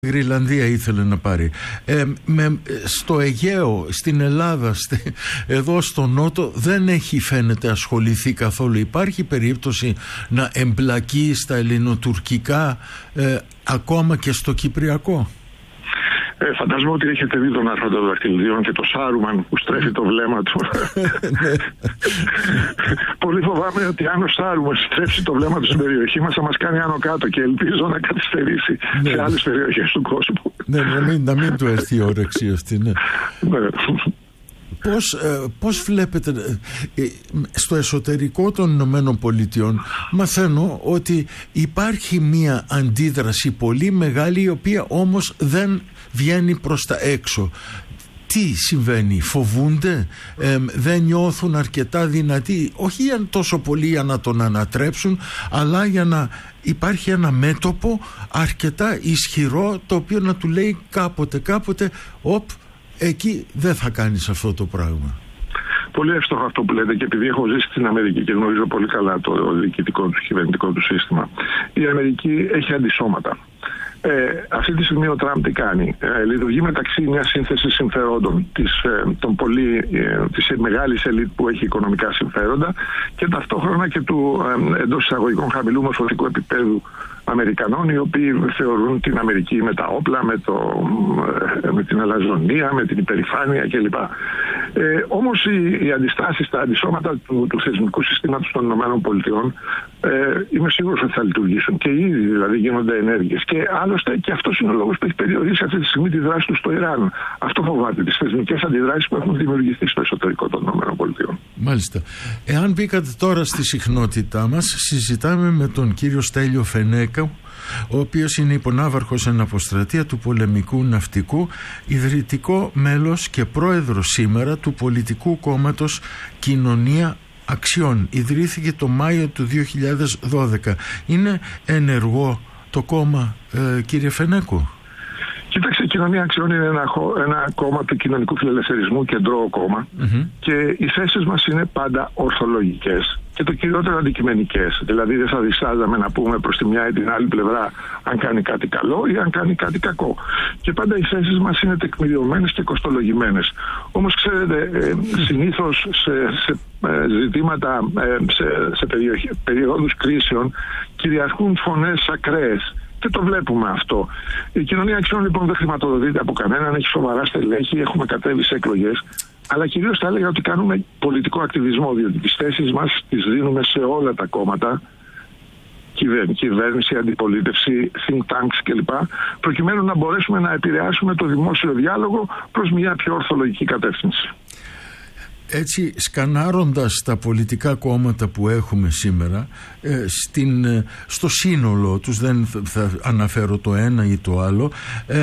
Γρυλανδία ήθελε να πάρει. Στο Αιγαίο, στην Ελλάδα, εδώ στο Νότο δεν έχει φαίνεται ασχοληθεί καθόλου. Υπάρχει περίπτωση να εμπλακεί στα ελληνοτουρκικά ακόμα και στο κυπριακό? Φαντάζομαι ότι έχετε δει τον Άρχοντα των Δακτυλιδίων και το Σάρουμαν που στρέφει το βλέμμα του. Πολύ φοβάμαι ότι αν ο Σάρουμαν στρέψει το βλέμμα του στην περιοχή μας θα μας κάνει άνω κάτω και ελπίζω να καθυστερήσει σε άλλες περιοχές του κόσμου. Να μην του έρθει η όρεξη αυτή. Πώς βλέπετε στο εσωτερικό των Ηνωμένων Πολιτειών? Μαθαίνω ότι υπάρχει μία αντίδραση πολύ μεγάλη, η οποία όμως δεν βγαίνει προς τα έξω. Τι συμβαίνει? Φοβούνται? Δεν νιώθουν αρκετά δυνατοί? Όχι τόσο πολύ για να τον ανατρέψουν, αλλά για να υπάρχει ένα μέτωπο αρκετά ισχυρό, το οποίο να του λέει κάποτε εκεί δεν θα κάνεις αυτό το πράγμα. Πολύ εύστοχο αυτό που λέτε, και επειδή έχω ζήσει στην Αμερική και γνωρίζω πολύ καλά το διοικητικό του, κυβερνητικό του σύστημα. Η Αμερική έχει αντισώματα. Αυτή τη στιγμή ο Τραμπ τι κάνει? Λειτουργεί μεταξύ μια σύνθεση συμφερόντων της μεγάλης ελίτ που έχει οικονομικά συμφέροντα και ταυτόχρονα και του εντός εισαγωγικών χαμηλού μορφωτικού επίπεδου Αμερικανών, οι οποίοι θεωρούν την Αμερική με τα όπλα, με την αλαζονία, με την υπερηφάνεια κλπ. Όμως οι αντιστάσεις, τα αντισώματα του θεσμικού συστήματος των ΗΠΑ είμαι σίγουρος ότι θα λειτουργήσουν, και ήδη δηλαδή γίνονται ενέργειες. Και άλλωστε και αυτός είναι ο λόγος που έχει περιορίσει αυτή τη στιγμή τη δράση του στο Ιράν. Αυτό φοβάται, τις θεσμικές αντιδράσεις που έχουν δημιουργηθεί στο εσωτερικό των ΗΠΑ. Μάλιστα. Εάν μπήκατε τώρα στη συχνότητά μας, συζητάμε με τον κύριο Στέλιο Φενέκα, ο οποίος είναι υπονάβαρχος εν αποστρατεία του Πολεμικού Ναυτικού, ιδρυτικό μέλος και πρόεδρος σήμερα του πολιτικού κόμματος Κοινωνία Αξιών. Ιδρύθηκε το Μάιο του 2012. Είναι ενεργό το κόμμα, κύριε Φενέκου? Κοίταξε, η Κοινωνία Αξιών είναι ένα κόμμα του κοινωνικού φιλελευθερισμού, κεντρώο κόμμα, και οι θέσεις μας είναι πάντα ορθολογικές και το κυριότερο αντικειμενικές. Δηλαδή δεν θα διστάζαμε να πούμε προς τη μια ή την άλλη πλευρά αν κάνει κάτι καλό ή αν κάνει κάτι κακό. Και πάντα οι θέσεις μας είναι τεκμηριωμένες και κοστολογημένες. Όμως ξέρετε, συνήθως σε ζητήματα, σε περιόδους κρίσεων κυριαρχούν φωνές ακραίες. Και το βλέπουμε αυτό. Η Κοινωνία Αξιών λοιπόν δεν χρηματοδοτείται από κανέναν, έχει σοβαρά στελέχη, έχουμε κατέβει σε εκλογές. Αλλά κυρίως θα έλεγα ότι κάνουμε πολιτικό ακτιβισμό, διότι τις θέσεις μας τις δίνουμε σε όλα τα κόμματα, κυβέρνηση, αντιπολίτευση, think tanks κλπ. Προκειμένου να μπορέσουμε να επηρεάσουμε το δημόσιο διάλογο προς μια πιο ορθολογική κατεύθυνση. Έτσι, σκανάροντας τα πολιτικά κόμματα που έχουμε σήμερα, στο σύνολό τους, δεν θα αναφέρω το ένα ή το άλλο,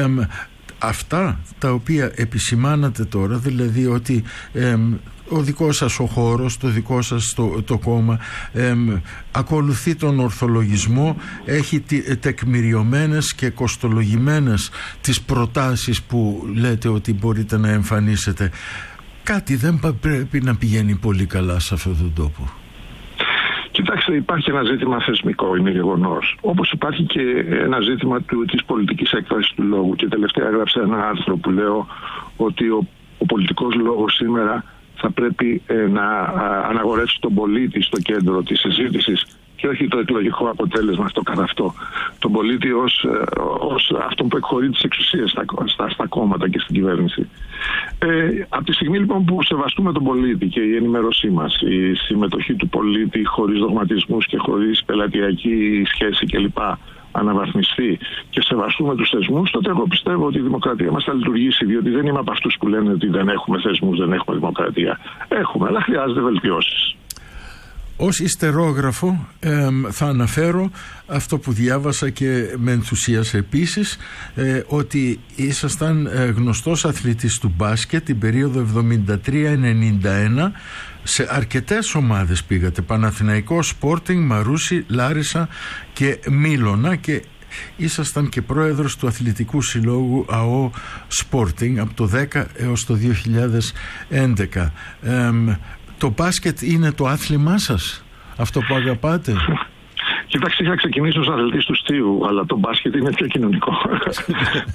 αυτά τα οποία επισημάνατε τώρα, δηλαδή ότι ο δικός σας ο χώρος, το δικό σας το κόμμα ακολουθεί τον ορθολογισμό, έχει τεκμηριωμένες και κοστολογημένες τις προτάσεις που λέτε ότι μπορείτε να εμφανίσετε. Κάτι δεν πρέπει να πηγαίνει πολύ καλά σε αυτόν τον τόπο? Κοιτάξτε, υπάρχει ένα ζήτημα θεσμικό, είναι γεγονός. Όπως υπάρχει και ένα ζήτημα της πολιτικής έκφρασης του λόγου. Και τελευταία έγραψα ένα άρθρο που λέω ότι ο πολιτικός λόγος σήμερα θα πρέπει να αναγορεύσει τον πολίτη στο κέντρο της συζήτησης και όχι το εκλογικό αποτέλεσμα αυτό καθ' αυτό. Τον πολίτη ως αυτόν που εκχωρεί τις εξουσίες στα κόμματα και στην κυβέρνηση. Από τη στιγμή λοιπόν που σεβαστούμε τον πολίτη και η ενημέρωσή μας, η συμμετοχή του πολίτη χωρίς δογματισμούς και χωρίς πελατειακή σχέση κλπ. Αναβαθμιστεί και σεβαστούμε τους θεσμούς, τότε εγώ πιστεύω ότι η δημοκρατία μας θα λειτουργήσει, διότι δεν είμαι από αυτούς που λένε ότι δεν έχουμε θεσμούς, δεν έχουμε δημοκρατία. Έχουμε, αλλά χρειάζεται βελτιώσεις. Ως ιστερόγραφο θα αναφέρω αυτό που διάβασα και με ενθουσίασε επίσης, ότι ήσασταν γνωστός αθλητής του μπάσκετ την περίοδο 73-91, σε αρκετές ομάδες πήγατε, Παναθηναϊκό, Sporting, Μαρούσι, Λάρισα και Μήλωνα, και ήσασταν και πρόεδρος του Αθλητικού Συλλόγου ΑΟ Sporting από το 10 έως το 2011. Το μπάσκετ είναι το άθλημά σας, αυτό που αγαπάτε? Κοιτάξτε, είχα ξεκινήσει ως αθλητής του Στίβου, αλλά το μπάσκετ είναι πιο κοινωνικό.